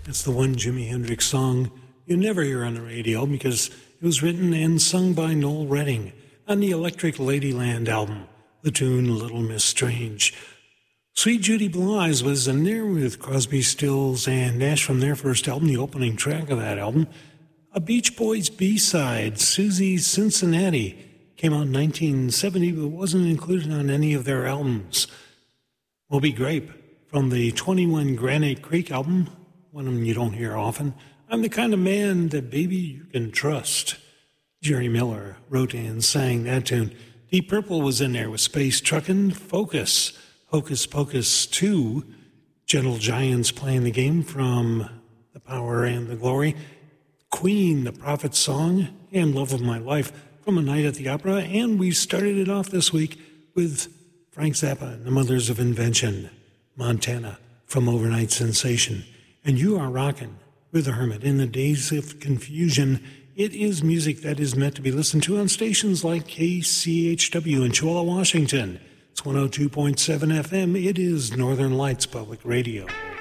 It's the one Jimi Hendrix song you never hear on the radio because it was written and sung by Noel Redding on the Electric Ladyland album, the tune Little Miss Strange. Sweet Judy Blue Eyes was in there with Crosby, Stills, and Nash from their first album, the opening track of that album. A Beach Boys B-side, Susie's Cincinnati, came out in 1970 but wasn't included on any of their albums. Moby Grape from the 21 Granite Creek album, one of them you don't hear often. I'm the kind of man that baby you can trust. Jerry Miller wrote and sang that tune. Deep Purple was in there with Space Truckin', Focus, Hocus Pocus 2, Gentle Giants playing the game from The Power and the Glory, Queen, The Prophet's Song, and Love of My Life from A Night at the Opera, and we started it off this week with Frank Zappa and the Mothers of Invention, Montana from Overnight Sensation. And you are rocking with the Hermit in the Days of Confusion. It is music that is meant to be listened to on stations like KCHW in Chewella, Washington. It's 102.7 FM. It is Northern Lights Public Radio.